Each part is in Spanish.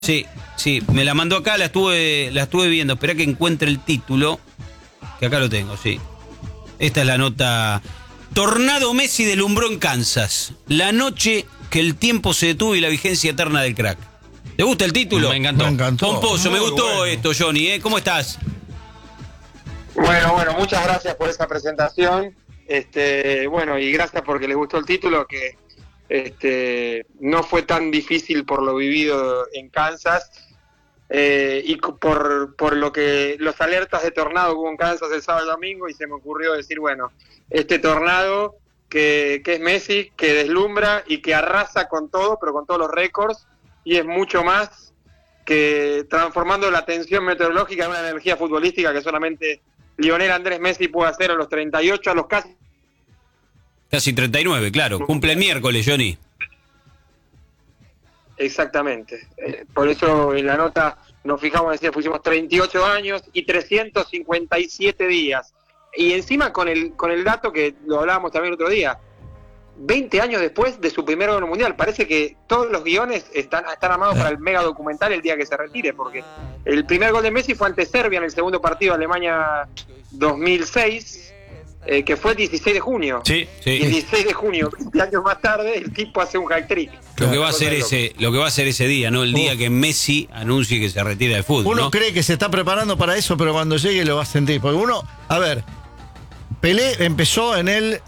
Sí, me la mandó acá, la estuve viendo. Esperá que encuentre el título, que acá lo tengo, sí. Esta es la nota. Tornado Messi deslumbró en Kansas. La noche que el tiempo se detuvo y la vigencia eterna del crack. ¿Te gusta el título? Me encantó. Pomposo, me gustó bueno. esto, Johnny, ¿eh? ¿Cómo estás? Bueno, muchas gracias por esa presentación. Bueno, y gracias porque les gustó el título, que no fue tan difícil por lo vivido en Kansas y por lo que los alertas de tornado que hubo en Kansas el sábado y el domingo, y se me ocurrió decir, bueno, este tornado que es Messi, que deslumbra y que arrasa con todo, pero con todos los récords, y es mucho más que transformando la tensión meteorológica en una energía futbolística que solamente Lionel Andrés Messi puede hacer a los 38, a los Casi 39, claro. Cumple el miércoles, Johnny. Exactamente. Por eso en la nota nos fijamos, pusimos 38 años y 357 días. Y encima con el dato que lo hablábamos también el otro día, 20 años después de su primer gol mundial. Parece que todos los guiones están armados para el mega documental el día que se retire, porque el primer gol de Messi fue ante Serbia en el segundo partido de Alemania 2006, que fue el 16 de junio. Sí. Y el 16 de junio, 20 años más tarde, el tipo hace un hat-trick. Lo que va a ser ese día, ¿no? El día que Messi anuncie que se retira del fútbol. Uno ¿no? cree que se está preparando para eso, pero cuando llegue lo va a sentir. Porque Pelé empezó en el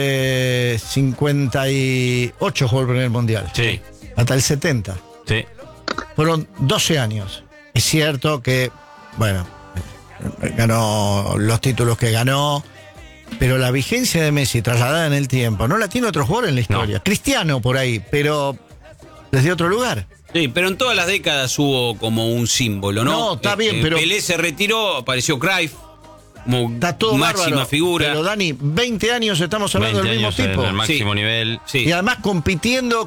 58, jugó el primer mundial. Sí. Hasta el 70. Sí. Fueron 12 años. Es cierto que, ganó los títulos que ganó, pero la vigencia de Messi trasladada en el tiempo no la tiene otro jugador en la historia. No. Cristiano por ahí, pero desde otro lugar. Sí, pero en todas las décadas hubo como un símbolo, ¿no? No, está bien, pero Pelé se retiró, apareció Cruyff como está todo máxima bárbaro, figura. Pero Dani, 20 años estamos hablando del mismo tipo. En el máximo nivel. Sí. Y además compitiendo.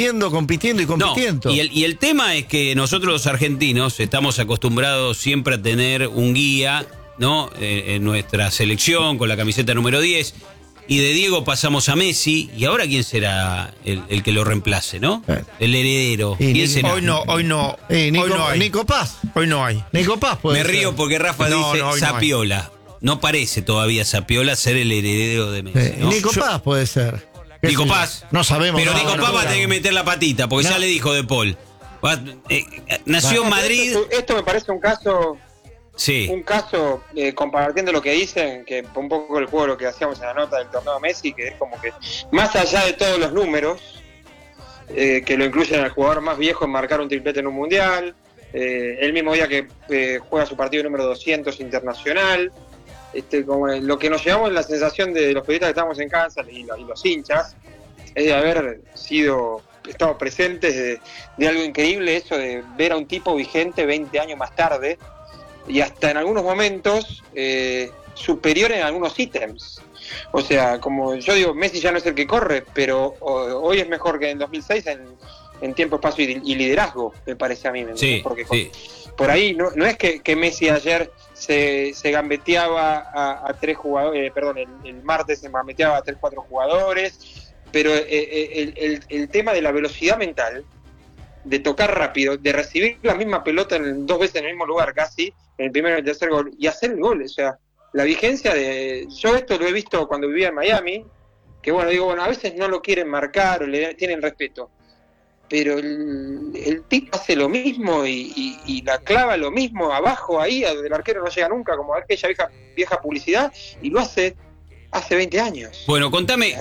No, y el tema es que nosotros los argentinos estamos acostumbrados siempre a tener un guía, ¿no? En nuestra selección con la camiseta número 10, y de Diego pasamos a Messi, y ahora ¿quién será el que lo reemplace, no? El heredero. Y ¿Quién será? Hoy no hay. Nico Paz. Hoy no hay. Nico Paz puede Me ser. río porque Rafa No, dice hoy no hay. Sapiola. No parece todavía Sapiola ser el heredero de Messi, ¿no? Nico Paz puede ser. Nico Paz. No sabemos. Pero no, Nico no, Paz va a no. tener que meter la patita, porque ya le dijo De Paul. Nació en Madrid. Esto me parece un caso, Sí. compartiendo lo que dicen, que un poco el juego, lo que hacíamos en la nota del torneo Messi, que es como que más allá de todos los números, que lo incluyen al jugador más viejo en marcar un triplete en un mundial, el mismo día que juega su partido número 200 internacional, como lo que nos llevamos, la sensación de los periodistas que estamos en Kansas y los hinchas, es de haber estado presentes de algo increíble, eso de ver a un tipo vigente 20 años más tarde, y hasta en algunos momentos superior en algunos ítems. O sea, como yo digo, Messi ya no es el que corre, pero hoy es mejor que en 2006 en tiempo, espacio y liderazgo, me parece a mí. Sí, porque sí. por ahí no es que Messi ayer se gambeteaba a 3 jugadores, el martes se gambeteaba a 3-4 jugadores, pero el tema de la velocidad mental, de tocar rápido, de recibir la misma pelota 2 veces en el mismo lugar casi, en el primero y el tercer gol, y hacer el gol, o sea, la vigencia yo esto lo he visto cuando vivía en Miami, que a veces no lo quieren marcar o le tienen respeto, pero el tipo hace lo mismo y la clava lo mismo abajo ahí, el arquero no llega nunca, como aquella vieja publicidad, y lo hace 20 años. Bueno, contame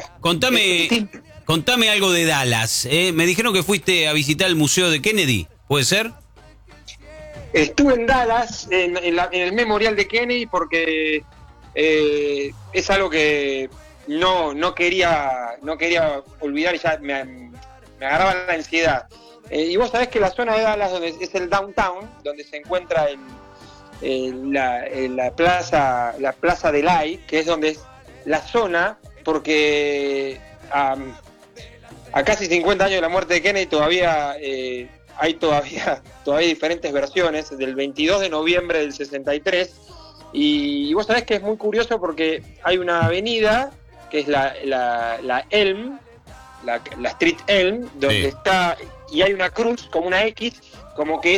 algo de Dallas. Me dijeron que fuiste a visitar el Museo de Kennedy, ¿puede ser? Estuve en Dallas, en el Memorial de Kennedy, porque es algo que no quería olvidar, y ya me agarraba la ansiedad. Y vos sabés que la zona de Dallas, donde es el downtown, donde se encuentra la plaza de Lai, que es donde es la zona, porque a casi 50 años de la muerte de Kennedy todavía hay diferentes versiones, del 22 de noviembre del 63, y vos sabés que es muy curioso porque hay una avenida que es la Elm, la Street Elm, donde está, y hay una cruz como una X como que